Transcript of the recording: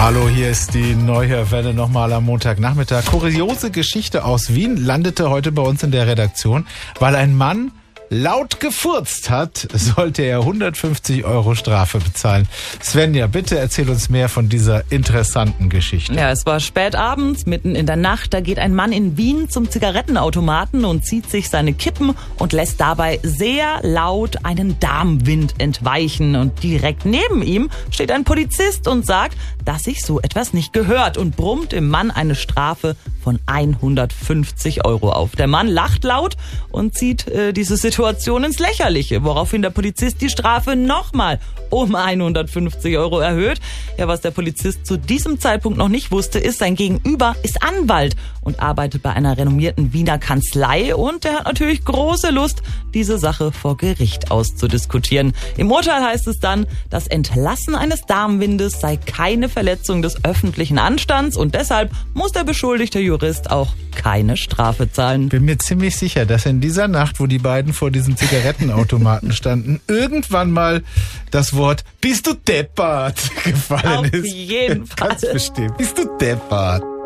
Hallo, hier ist die Neuhörwelle nochmal am Montagnachmittag. Kuriose Geschichte aus Wien landete heute bei uns in der Redaktion, weil ein Mann laut gefurzt hat, sollte er 150 € Strafe bezahlen. Svenja, bitte erzähl uns mehr von dieser interessanten Geschichte. Ja, es war spät abends, mitten in der Nacht. Da geht ein Mann in Wien zum Zigarettenautomaten und zieht sich seine Kippen und lässt dabei sehr laut einen Darmwind entweichen. Und direkt neben ihm steht ein Polizist und sagt, dass sich so etwas nicht gehört und brummt dem Mann eine Strafe von 150 € auf. Der Mann lacht laut und zieht diese Situation ins Lächerliche, woraufhin der Polizist die Strafe nochmal um 150 € erhöht. Ja, was der Polizist zu diesem Zeitpunkt noch nicht wusste, ist, sein Gegenüber ist Anwalt und arbeitet bei einer renommierten Wiener Kanzlei und der hat natürlich große Lust, diese Sache vor Gericht auszudiskutieren. Im Urteil heißt es dann, das Entlassen eines Darmwindes sei keine Verletzung des öffentlichen Anstands und deshalb muss der beschuldigte Jurist auch keine Strafe zahlen. Bin mir ziemlich sicher, dass in dieser Nacht, wo die beiden vor diesem Zigarettenautomaten standen, irgendwann mal das Wort "Bist du deppert" gefallen ist. Auf jeden Fall. Ganz bestimmt. Bist du deppert.